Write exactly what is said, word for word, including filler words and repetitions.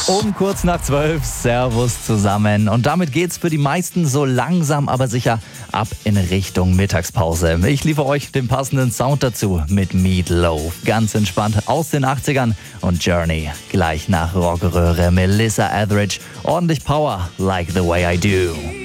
Um kurz nach zwölf, Servus zusammen. Und damit geht's für die meisten so langsam, aber sicher ab in Richtung Mittagspause. Ich liefere euch den passenden Sound dazu mit Meat Loaf. Ganz entspannt aus den achtzigern und Journey. Gleich nach Rockröhre Melissa Etheridge. Ordentlich Power, like the way I do.